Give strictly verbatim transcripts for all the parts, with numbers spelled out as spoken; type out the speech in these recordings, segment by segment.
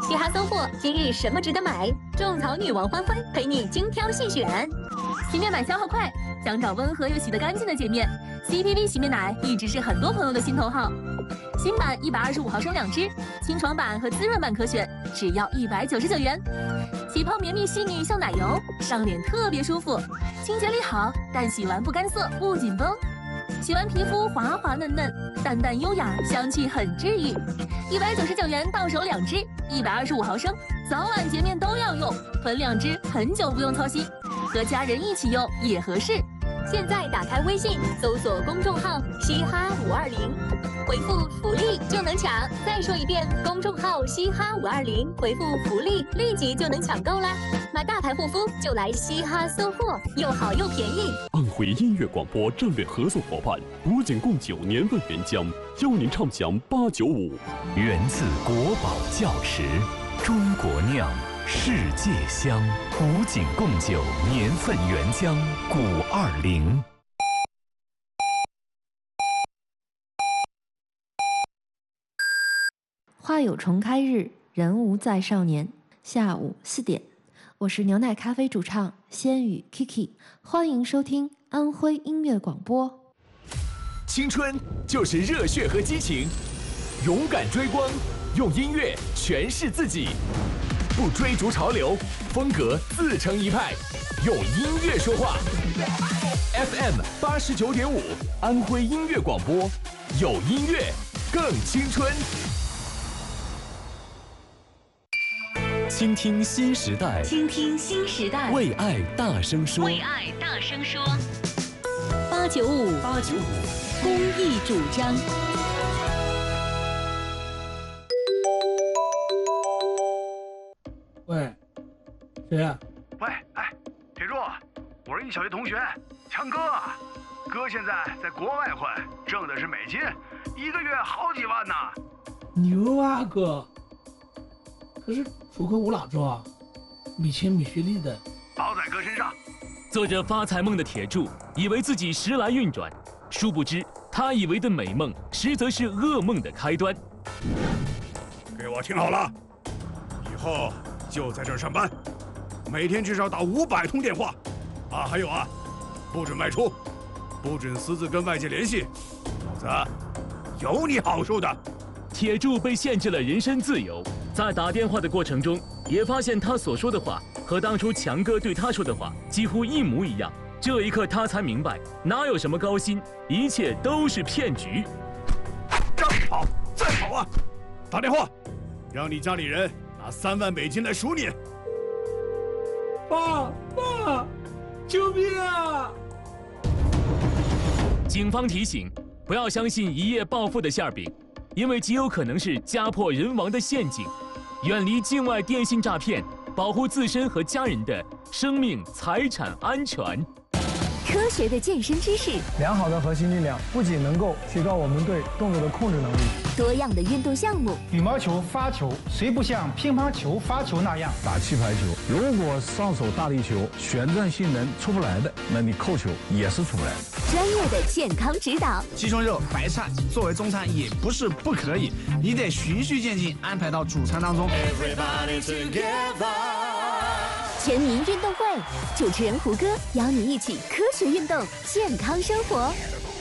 嘻哈搜货，今日什么值得买？种草女王欢欢陪你精挑细选。洗面奶消耗快，想找温和又洗得干净的洁面 ，C P V 洗面奶一直是很多朋友的心头好。新版一百二十五毫升两支，清爽版和滋润版可选，只要一百九十九元。起泡绵密细腻像奶油，上脸特别舒服，清洁力好，但洗完不干涩不紧绷。洗完皮肤滑滑嫩嫩，淡淡优雅，香气很治愈。一百九十九元到手两支，一百二十五毫升，早晚洁面都要用，囤两支很久不用操心，和家人一起用也合适。现在打开微信，搜索公众号“嘻哈五二零”，回复“福利”就能抢。再说一遍，公众号“嘻哈五二零”，回复“福利”，立即就能抢购啦！买大牌护肤就来嘻哈搜货，又好又便宜。 安徽音乐广播战略合作伙伴古井贡酒年份原浆，邀您畅享八九五。 源自国宝窖池，中国酿，世界香。古井贡酒年份原浆，古二零。 花有重开日，人无再少年。下午四点，我是牛奶咖啡主唱仙羽 Kiki， 欢迎收听安徽音乐广播。 青春就是热血和激情，勇敢追光，用音乐诠释自己，不追逐潮流，风格自成一派，用音乐说话。F M 八十九点五，安徽音乐广播，有音乐更青春。 倾听新时代， 倾听新时代， 为爱大声说， 为爱大声说。八九五，八九五，公益主张。 喂，谁呀？ 喂，哎，铁柱，我是你小学同学强哥，哥现在在国外混，挣的是美金，一个月好几万呢。 牛啊哥！可是楚科我哪知道啊？米钱米学历的， 包在哥身上。 做着发财梦的铁柱，以为自己时来运转，殊不知他以为的美梦，实则是噩梦的开端。 给我听好了，以后就在这儿上班，每天至少打五百通电话，啊，还有啊，不准外出，不准私自跟外界联系，否则有你好受的。 铁柱被限制了人身自由，在打电话的过程中，也发现他所说的话和当初强哥对他说的话几乎一模一样。这一刻，他才明白，哪有什么高薪，一切都是骗局。 再跑，再跑啊！打电话，让你家里人拿三万美金来赎你。 爸爸，救命啊！ 警方提醒，不要相信一夜暴富的馅饼，因为极有可能是家破人亡的陷阱。远离境外电信诈骗，保护自身和家人的生命财产安全。 科学的健身知识， 良好的核心力量不仅能够提高我们对动作的控制能力， 多样的运动项目。 羽毛球发球虽不像乒乓球发球那样打气排球，如果上手大力球旋转性能出不来的，那你扣球也是出不来的。 专业的健康指导， 鸡胸肉、白菜作为中餐也不是不可以，你得循序渐进安排到主餐当中。 全民运动会，主持人胡歌邀你一起科学运动，健康生活。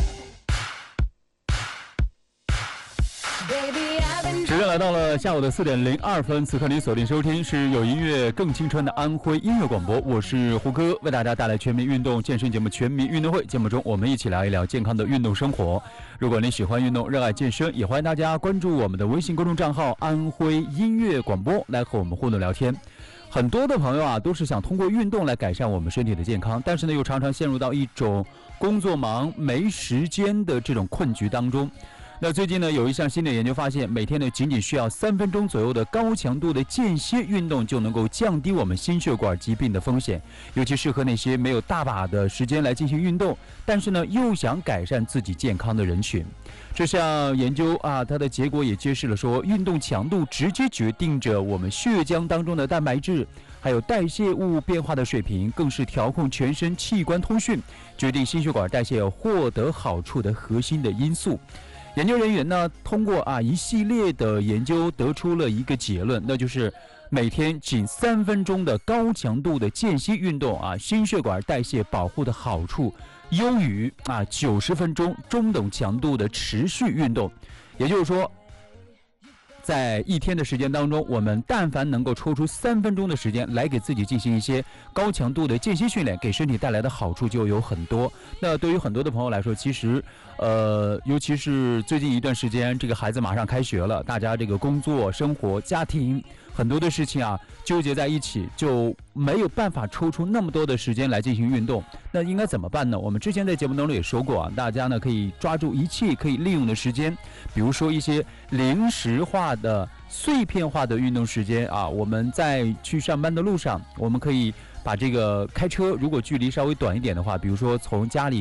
时间来到了下午的四点零二分，此刻您锁定收听是有音乐更青春的安徽音乐广播，我是胡歌，为大家带来全民运动健身节目《全民运动会》。节目中，我们一起聊一聊健康的运动生活。如果您喜欢运动，热爱健身，也欢迎大家关注我们的微信公众账号“安徽音乐广播”，来和我们互动聊天。很多的朋友啊，都是想通过运动来改善我们身体的健康，但是呢，又常常陷入到一种工作忙、没时间的这种困局当中。那最近呢，有一项新的研究发现，每天呢仅仅需要三分钟左右的高强度的间歇运动，就能够降低我们心血管疾病的风险，尤其适合那些没有大把的时间来进行运动，但是呢又想改善自己健康的人群。这项研究啊，它的结果也揭示了说，运动强度直接决定着我们血浆当中的蛋白质，还有代谢物变化的水平，更是调控全身器官通讯，决定心血管代谢获得好处的核心的因素。 研究人员呢，通过啊一系列的研究得出了一个结论，那就是每天仅三分钟的高强度的间歇运动啊，心血管代谢保护的好处优于啊九十分钟中等强度的持续运动。也就是说，在一天的时间当中，我们但凡能够抽出三分钟的时间来给自己进行一些高强度的间歇训练，给身体带来的好处就有很多。那对于很多的朋友来说，其实呃，尤其是最近一段时间，这个孩子马上开学了，大家这个工作、生活、家庭很多的事情啊纠结在一起，就没有办法抽出那么多的时间来进行运动。那应该怎么办呢？我们之前在节目当中也说过啊，大家呢可以抓住一切可以利用的时间，比如说一些临时化的碎片化的运动时间啊，我们在去上班的路上，我们可以把这个开车，如果距离稍微短一点的话，比如说从家里